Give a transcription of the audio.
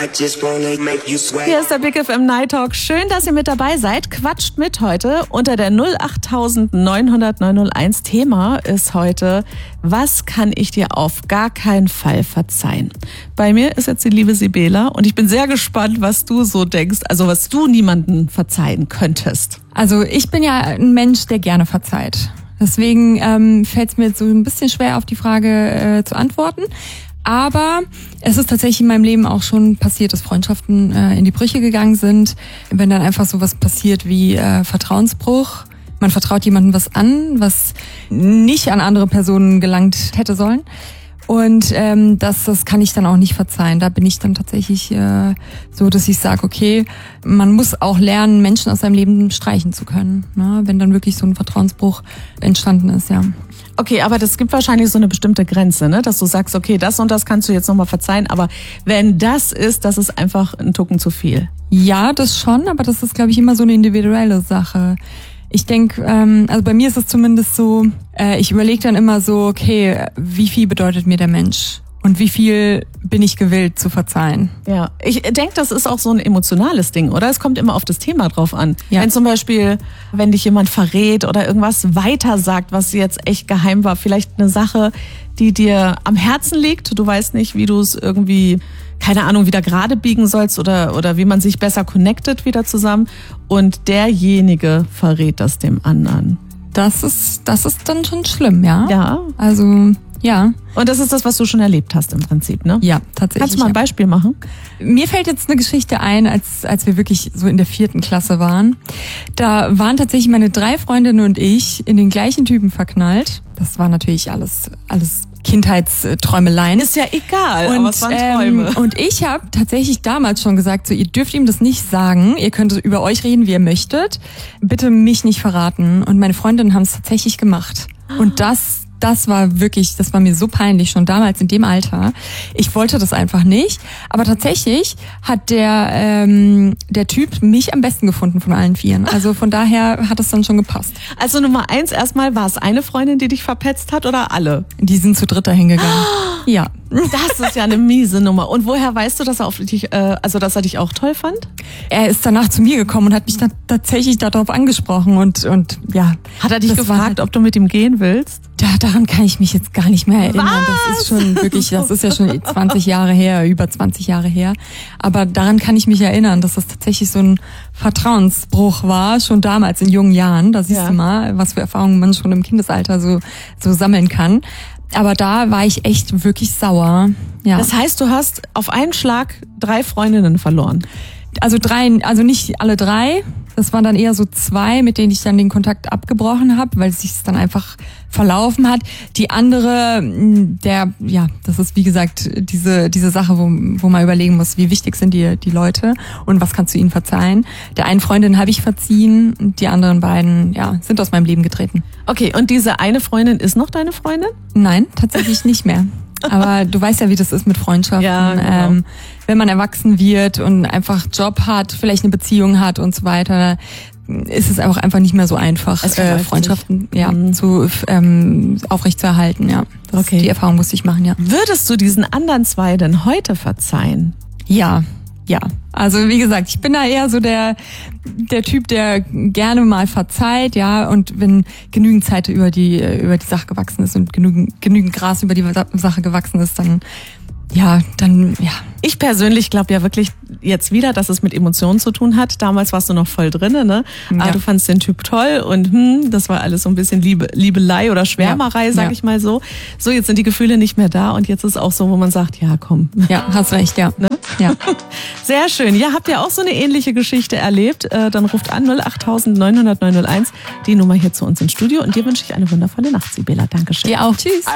I just wanna make you sweat. Hier ist der Big FM Night Talk. Schön, dass ihr mit dabei seid. Quatscht mit heute unter der 08900 Thema ist heute, was kann ich dir auf gar keinen Fall verzeihen? Bei mir ist jetzt die liebe Sibela und ich bin sehr gespannt, was du so denkst, also was du niemandem verzeihen könntest. Also ich bin ja ein Mensch, der gerne verzeiht. Deswegen fällt es mir jetzt so ein bisschen schwer, auf die Frage zu antworten. Aber es ist tatsächlich in meinem Leben auch schon passiert, dass Freundschaften in die Brüche gegangen sind. Wenn dann einfach sowas passiert wie Vertrauensbruch. Man vertraut jemandem was an, was nicht an andere Personen gelangt hätte sollen. Und das kann ich dann auch nicht verzeihen. Da bin ich dann tatsächlich so, dass ich sage, okay, man muss auch lernen, Menschen aus seinem Leben streichen zu können, ne? Wenn dann wirklich so ein Vertrauensbruch entstanden ist, ja. Okay, aber das gibt wahrscheinlich so eine bestimmte Grenze, ne? Dass du sagst, okay, das und das kannst du jetzt nochmal verzeihen, aber wenn das ist einfach ein Tucken zu viel. Ja, das schon, aber das ist, glaube ich, immer so eine individuelle Sache. Ich denke, also bei mir ist es zumindest so, ich überlege dann immer so, okay, wie viel bedeutet mir der Mensch? Und wie viel bin ich gewillt zu verzeihen? Ja, ich denke, das ist auch so ein emotionales Ding, oder? Es kommt immer auf das Thema drauf an. Ja. Wenn zum Beispiel, wenn dich jemand verrät oder irgendwas weiter sagt, was jetzt echt geheim war, vielleicht eine Sache, die dir am Herzen liegt, du weißt nicht, wie du es irgendwie, keine Ahnung, wieder gerade biegen sollst oder wie man sich besser connectet wieder zusammen und derjenige verrät das dem anderen. Das ist dann schon schlimm, ja? Ja. Also, ja. Und das ist das, was du schon erlebt hast im Prinzip, ne? Ja, tatsächlich. Kannst du mal ein Beispiel machen? Mir fällt jetzt eine Geschichte ein, als wir wirklich so in der 4. Klasse waren. Da waren tatsächlich meine 3 Freundinnen und ich in den gleichen Typen verknallt. Das war natürlich alles Kindheitsträumeleien. Ist ja egal, aber es waren Träume. Und ich habe tatsächlich damals schon gesagt, so, ihr dürft ihm das nicht sagen, ihr könnt über euch reden, wie ihr möchtet, bitte mich nicht verraten. Und meine Freundinnen haben es tatsächlich gemacht. Und das war mir so peinlich, schon damals in dem Alter. Ich wollte das einfach nicht. Aber tatsächlich hat der Typ mich am besten gefunden von allen 4. Also von daher hat es dann schon gepasst. Also Nummer 1 erstmal, war es eine Freundin, die dich verpetzt hat oder alle? Die sind zu dritt dahin gegangen. Ja. Das ist ja eine miese Nummer. Und woher weißt du, dass er dass er dich auch toll fand? Er ist danach zu mir gekommen und hat mich dann tatsächlich darauf angesprochen und ja. Hat er dich gefragt, ob du mit ihm gehen willst? Daran kann ich mich jetzt gar nicht mehr erinnern. Was? Das ist schon wirklich, das ist ja schon 20 Jahre her, über 20 Jahre her. Aber daran kann ich mich erinnern, dass das tatsächlich so ein Vertrauensbruch war, schon damals in jungen Jahren. Da siehst du mal, was für Erfahrungen man schon im Kindesalter so sammeln kann. Aber da war ich echt wirklich sauer. Ja. Das heißt, du hast auf einen Schlag 3 Freundinnen verloren. Also nicht alle 3. Das waren dann eher so 2, mit denen ich dann den Kontakt abgebrochen habe, weil es sich dann einfach verlaufen hat. Die andere, das ist wie gesagt diese Sache, wo man überlegen muss, wie wichtig sind die Leute und was kannst du ihnen verzeihen. Der einen Freundin habe ich verziehen und die anderen beiden, sind aus meinem Leben getreten. Okay, und diese eine Freundin ist noch deine Freundin? Nein, tatsächlich nicht mehr. Aber du weißt ja, wie das ist mit Freundschaften. Ja, genau. Wenn man erwachsen wird und einfach Job hat, vielleicht eine Beziehung hat und so weiter, ist es auch einfach nicht mehr so einfach, Freundschaften zu aufrechtzuerhalten. Ja, die Erfahrung musste ich machen. Ja. Würdest du diesen anderen 2 denn heute verzeihen? Ja. Also wie gesagt, ich bin da eher so der Typ, der gerne mal verzeiht, ja, und wenn genügend Zeit über die Sache gewachsen ist und genügend Gras über die Sache gewachsen ist, dann. Ich persönlich glaube ja wirklich jetzt wieder, dass es mit Emotionen zu tun hat. Damals warst du noch voll drinne, ne? Ja. Du fandst den Typ toll und das war alles so ein bisschen Liebelei oder Schwärmerei, sag ich mal so. So, jetzt sind die Gefühle nicht mehr da und jetzt ist auch so, wo man sagt, ja, komm. Ja, hast recht, ja. Ne? Ja. Sehr schön. Ja, habt ihr auch so eine ähnliche Geschichte erlebt? Dann ruft an 08900 901 die Nummer hier zu uns ins Studio und dir wünsche ich eine wundervolle Nacht, Sibela. Dankeschön. Dir auch. Tschüss.